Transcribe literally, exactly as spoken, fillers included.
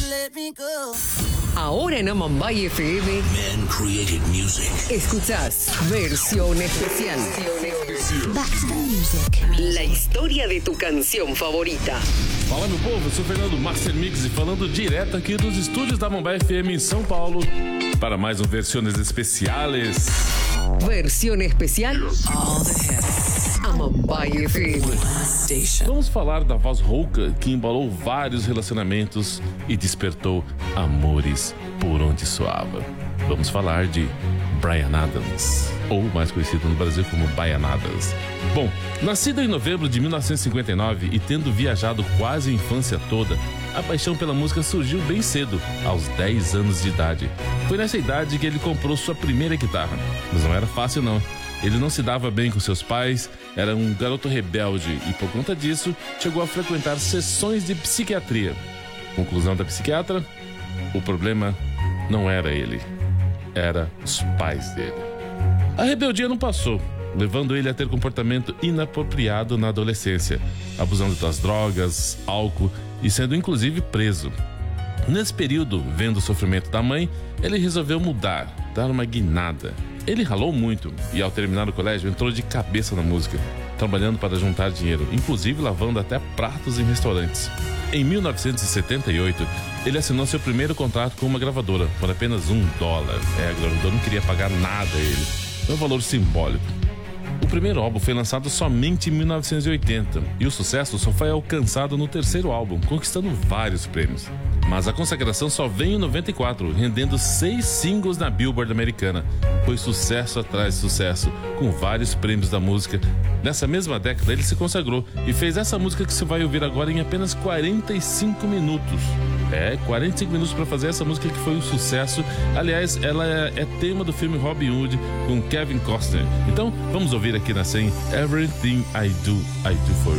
Ahora en Amambay F M, Men created music. escuchás Versión Especial. Back to the music. La historia de tu canción favorita. Fala, meu povo, eu sou o Fernando Master Mix e falando direto aqui dos estúdios da Amambay F M em São Paulo para mais um Versiones Especiales. Versión Especial. All the hits. Amambay F M. Station. Vamos falar da voz rouca que embalou vários relacionamentos e despertou amores por onde soava. Vamos falar de Bryan Adams, ou mais conhecido no Brasil como Baiana Adams. Bom, nascido em novembro de mil novecentos e cinquenta e nove e tendo viajado quase a infância toda, a paixão pela música surgiu bem cedo, aos dez anos de idade. Foi nessa idade que ele comprou sua primeira guitarra, mas não era fácil não. Ele não se dava bem com seus pais, era um garoto rebelde e, por conta disso, chegou a frequentar sessões de psiquiatria. Conclusão da psiquiatra: o problema não era ele, era os pais dele. A rebeldia não passou, levando ele a ter comportamento inapropriado na adolescência, abusando das drogas, álcool e sendo inclusive preso. Nesse período, vendo o sofrimento da mãe, ele resolveu mudar, dar uma guinada. Ele ralou muito e, ao terminar o colégio, entrou de cabeça na música, trabalhando para juntar dinheiro, inclusive lavando até pratos em restaurantes. Em mil novecentos e setenta e oito, ele assinou seu primeiro contrato com uma gravadora por apenas um dólar. É, a gravadora não queria pagar nada a ele. É um valor simbólico. O primeiro álbum foi lançado somente em mil novecentos e oitenta e o sucesso só foi alcançado no terceiro álbum, conquistando vários prêmios. Mas a consagração só veio em noventa e quatro, rendendo seis singles na Billboard americana. Foi sucesso atrás de sucesso, com vários prêmios da música. Nessa mesma década ele se consagrou e fez essa música que você vai ouvir agora em apenas quarenta e cinco minutos. É, quarenta e cinco minutos para fazer essa música que foi um sucesso. Aliás, ela é, é tema do filme Robin Hood com Kevin Costner. Então, vamos ouvir aqui na cem Everything I Do, I Do For